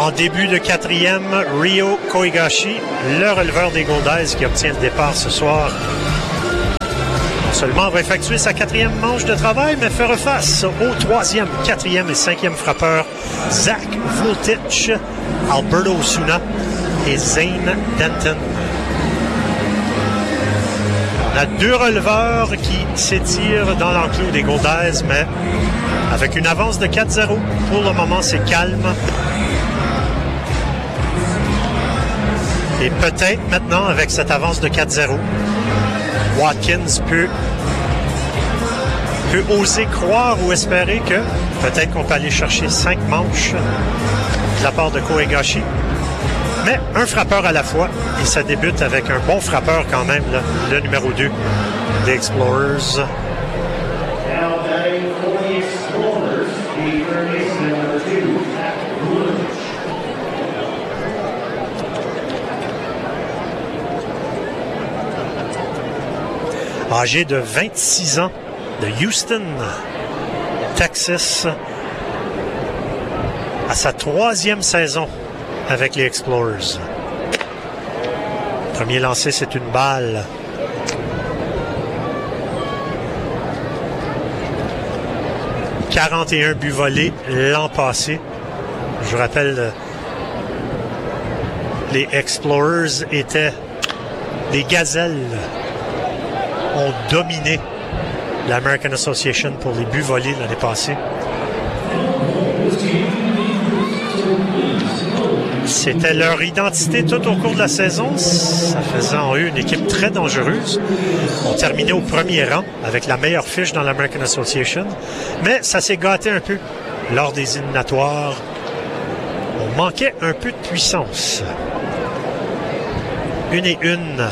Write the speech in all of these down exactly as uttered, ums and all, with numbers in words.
En début de quatrième, Ryo Koigashi, le releveur des Goldies qui obtient le départ ce soir. Non seulement va effectuer sa quatrième manche de travail, mais fera face aux troisième, quatrième et cinquième frappeurs Zach Voltich, Alberto Osuna et Zane Denton. On a deux releveurs qui s'étirent dans l'enclos des Goldies, mais avec une avance de quatre zéro. Pour le moment, c'est calme. Et peut-être maintenant, avec cette avance de quatre zéro, Watkins peut, peut oser croire ou espérer que peut-être qu'on peut aller chercher cinq manches de la part de Koigashi. Mais un frappeur à la fois, et ça débute avec un bon frappeur quand même, là, le numéro deux des Explorers. Âgé de vingt-six ans, de Houston, Texas, à sa troisième saison avec les Explorers. Premier lancé, c'est une balle. quarante et un buts volés l'an passé. Je vous rappelle, les Explorers étaient des gazelles, ont dominé l'American Association pour les buts volés l'année passée. C'était leur identité tout au cours de la saison. Ça faisait en eux une équipe très dangereuse. On terminait au premier rang avec la meilleure fiche dans l'American Association. Mais ça s'est gâté un peu lors des éliminatoires. On manquait un peu de puissance. Une et une.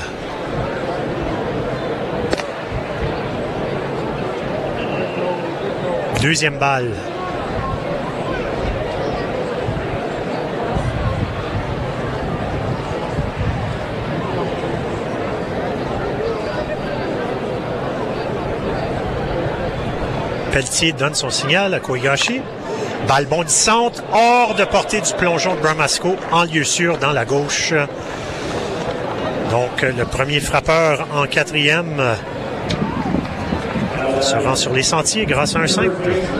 Deuxième balle. Pelletier donne son signal à Koigashi. Balle bondissante, hors de portée du plongeon de Bramasco, en lieu sûr dans la gauche. Donc, le premier frappeur en quatrième se rend sur les sentiers grâce à un simple.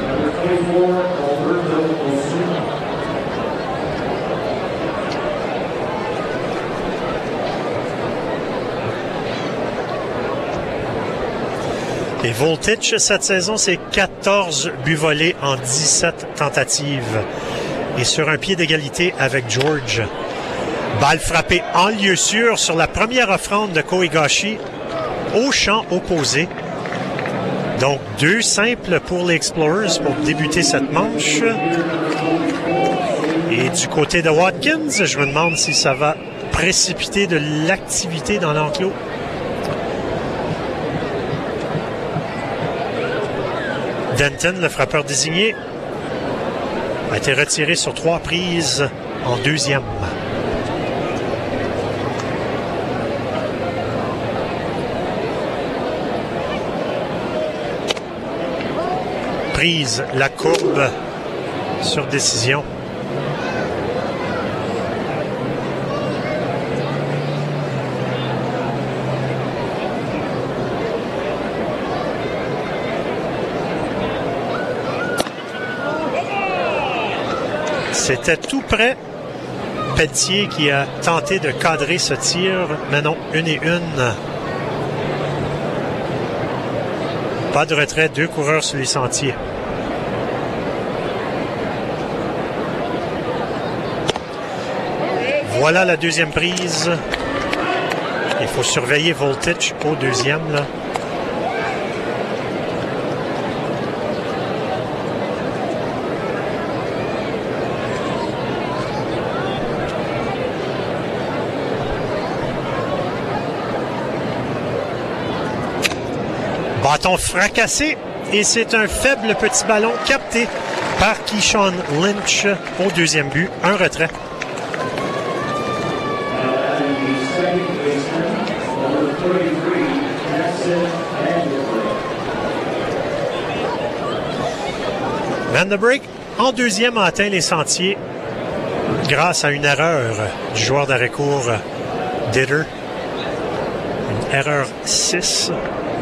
Et Voltich, cette saison, c'est quatorze buts volés en dix-sept tentatives. Et sur un pied d'égalité avec George. Balle frappée en lieu sûr sur la première offrande de Koigashi au champ opposé. Donc, deux simples pour les Explorers pour débuter cette manche. Et du côté de Watkins, je me demande si ça va précipiter de l'activité dans l'enclos. Denton, le frappeur désigné, a été retiré sur trois prises en deuxième. Prise, la courbe sur décision. C'était tout près. Pelletier qui a tenté de cadrer ce tir, mais non, une et une. Pas de retrait, deux coureurs sur les sentiers. Voilà la deuxième prise. Il faut surveiller Voltich au deuxième, là. Bâton fracassé et c'est un faible petit ballon capté par Keyshawn Lynch au deuxième but. Un retrait. Van de Break, en deuxième, a atteint les sentiers grâce à une erreur du joueur d'arrêt-court Ditter. Une erreur six.